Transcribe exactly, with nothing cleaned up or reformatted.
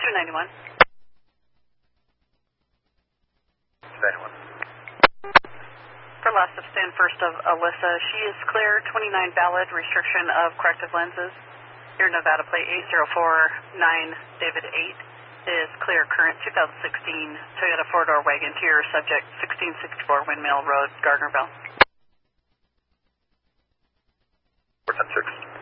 two ninety-one. ninety-one. For last of stand first of Alyssa, she is clear, twenty-nine valid, restriction of corrective lenses. Your Nevada plate eight zero four nine David eight is clear, current two thousand sixteen Toyota four-door wagon to your subject, sixteen sixty-four Windmill Road, Gardnerville. four ten six.